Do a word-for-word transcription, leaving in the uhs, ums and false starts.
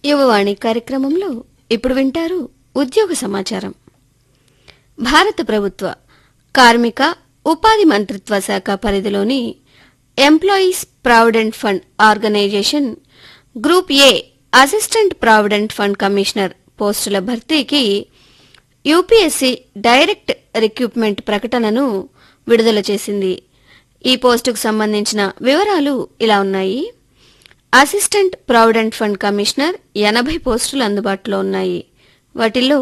యువవాణి కార్యక్రమంలో ఇప్పుడు వింటారు ఉద్యోగ సమాచారం. భారత ప్రభుత్వ కార్మిక ఉపాధి మంత్రిత్వ శాఖ పరిధిలోని employees provident fund organisation group A assistant provident fund commissioner పోస్టుల భర్తీకి యూపీఎస్సీ డైరెక్ట్ రిక్రూట్మెంట్ ప్రకటనను విడుదల చేసింది. ఈ పోస్టుకు సంబంధించిన వివరాలు ఇలా ఉన్నాయి. అసిస్టెంట్ ప్రావిడెంట్ ఫండ్ కమిషనర్ ఎనభై పోస్టులు అందుబాటులో ఉన్నాయి. వాటిల్లో